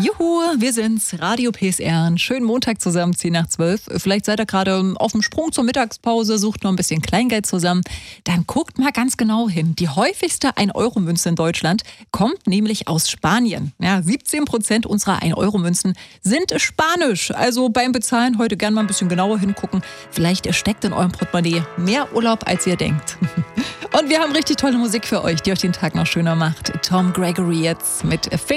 Juhu, wir sind's, Radio PSR. Einen schönen Montag zusammen, 10 nach 12. Vielleicht seid ihr gerade auf dem Sprung zur Mittagspause, sucht noch ein bisschen Kleingeld zusammen. Dann guckt mal ganz genau hin. Die häufigste 1-Euro-Münze in Deutschland kommt nämlich aus Spanien. Ja, 17% unserer 1-Euro-Münzen sind spanisch. Also beim Bezahlen heute gern mal ein bisschen genauer hingucken. Vielleicht steckt in eurem Portemonnaie mehr Urlaub, als ihr denkt. Und wir haben richtig tolle Musik für euch, die euch den Tag noch schöner macht. Tom Gregory jetzt mit